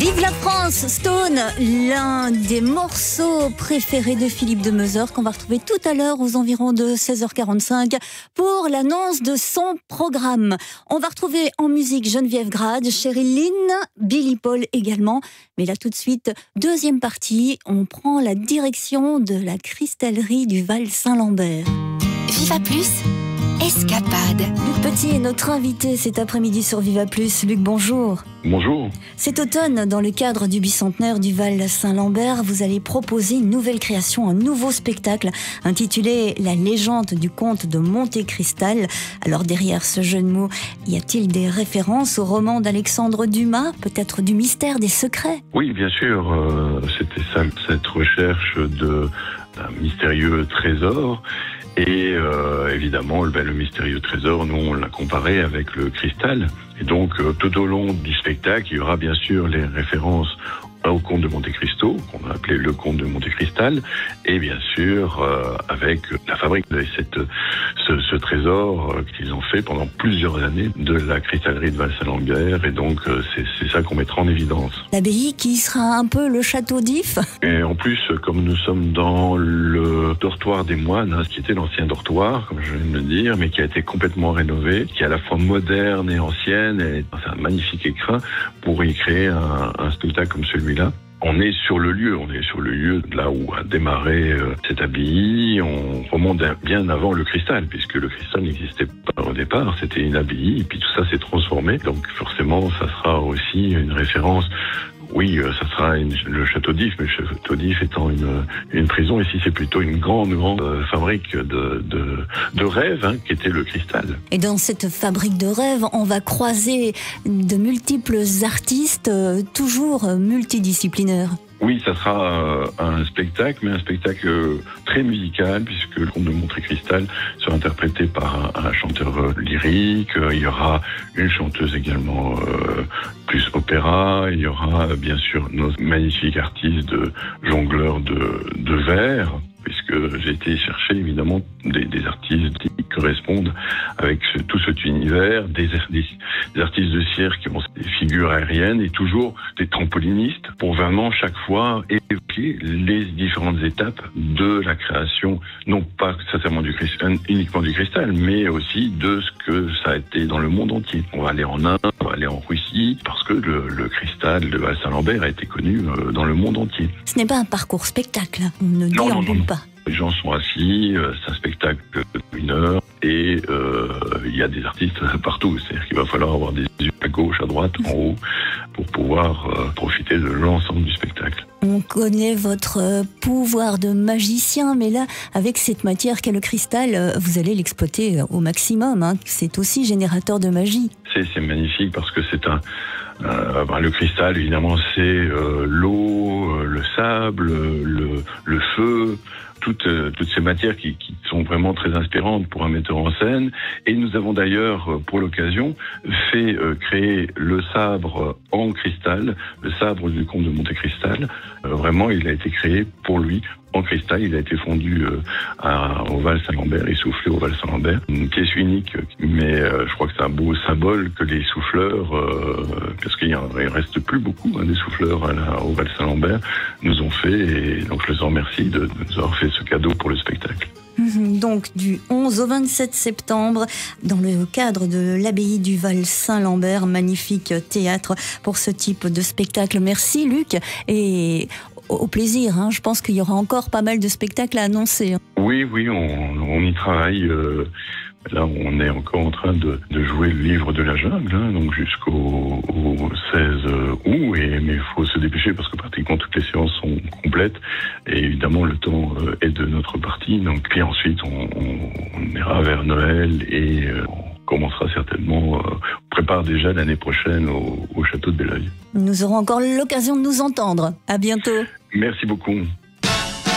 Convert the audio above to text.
Vive la France, Stone, l'un des morceaux préférés de Philippe de Meuzeur qu'on va retrouver tout à l'heure aux environs de 16h45 pour l'annonce de son programme. On va retrouver en musique Geneviève Grade, Cheryl Lynn, Billy Paul également. Mais là tout de suite, deuxième partie, on prend la direction de la cristallerie du Val-Saint-Lambert. Viva Plus, escapade. Luc Petit est notre invité cet après-midi sur Viva Plus. Luc, bonjour. Bonjour. Cet automne, dans le cadre du bicentenaire du Val-Saint-Lambert, vous allez proposer une nouvelle création, un nouveau spectacle intitulé La légende du comte de Monte-Cristal. Alors derrière ce jeu de mots, y a-t-il des références au roman d'Alexandre Dumas, peut-être du mystère des secrets? Oui, bien sûr, c'était ça, cette recherche d'un mystérieux trésor. Et évidemment, le mystérieux trésor, nous on l'a comparé avec le cristal. Et donc tout au long du spectacle, il y aura bien sûr les références au comte de Monte Cristo, qu'on a appelé le comte de Monte Cristal, et bien sûr avec la fabrique de ce trésor qu'ils ont fait pendant plusieurs années de la cristallerie de Val-Saint-Lambert, et donc c'est ça qu'on mettra en évidence. L'abbaye qui sera un peu le château d'If. Et en plus, comme nous sommes dans le dortoir des moines, qui était l'ancien dortoir, comme je viens de le dire, mais qui a été complètement rénové, qui est à la fois moderne et ancienne, et c'est un magnifique écrin pour y créer un spectacle comme celui-là. On est sur le lieu là où a démarré cette abbaye. On remonte bien avant le cristal, puisque le cristal n'existait pas au départ, c'était une abbaye, et puis tout ça s'est transformé. Donc forcément, ça sera aussi une référence. Oui, ça sera le château d'If, mais le château d'If étant une prison, ici c'est plutôt une grande fabrique de rêves, qui était le cristal. Et dans cette fabrique de rêves, on va croiser de multiples artistes, toujours multidisciplinaires. Oui, ça sera un spectacle, mais un spectacle très musical, puisque le comte de Monte Cristal sera interprété par un chanteur lyrique. Il y aura une chanteuse également plus opéra. Il y aura bien sûr nos magnifiques artistes de jongleurs de verre, puisque j'ai été chercher évidemment des artistes qui correspondent avec tout cet univers, des artistes de cirque qui ont des figures aériennes et toujours des trampolinistes pour vraiment chaque fois évoquer les différentes étapes de la création, non pas uniquement du cristal, mais aussi de ce que ça a été dans le monde entier. On va aller en Inde, on va aller en Russie, parce que le cristal de Val-Saint-Lambert a été connu dans le monde entier. Ce n'est pas un parcours spectacle, on ne déambule pas. Les gens sont assis, c'est un spectacle d'1 heure et il y a des artistes partout. C'est-à-dire qu'il va falloir avoir des yeux à gauche, à droite, en haut pour pouvoir profiter de l'ensemble du spectacle. On connaît votre pouvoir de magicien, mais là, avec cette matière qu'est le cristal, vous allez l'exploiter au maximum. C'est aussi générateur de magie. C'est magnifique parce que c'est le cristal, évidemment, c'est l'eau, le sable, le feu, toutes ces matières qui sont vraiment très inspirantes pour un metteur en scène. Et nous avons d'ailleurs, pour l'occasion, fait créer le sabre en cristal, le sabre du comte de Monte Cristal. Vraiment, il a été créé pour lui en cristal. Il a été fondu au Val-Saint-Lambert et soufflé au Val-Saint-Lambert. Une pièce unique, mais je crois que c'est un beau symbole que les souffleurs, parce qu'il ne reste plus beaucoup des souffleurs au Val-Saint-Lambert, nous ont fait. Et donc je les en remercie de nous avoir fait ce cadeau pour le spectacle. Donc du 11 au 27 septembre, dans le cadre de l'abbaye du Val-Saint-Lambert, magnifique théâtre pour ce type de spectacle. Merci Luc, et au plaisir. Je pense qu'il y aura encore pas mal de spectacles à annoncer. Oui, on y travaille. Là, on est encore en train de jouer le livre de la jungle, donc jusqu'au 16 août. Mais il faut se dépêcher parce que pratiquement toutes les séances sont complètes. Et évidemment, le temps est de notre partie. Donc, puis ensuite, on ira vers Noël et on commencera certainement, on prépare déjà l'année prochaine au château de Belleuil. Nous aurons encore l'occasion de nous entendre. À bientôt. Merci beaucoup.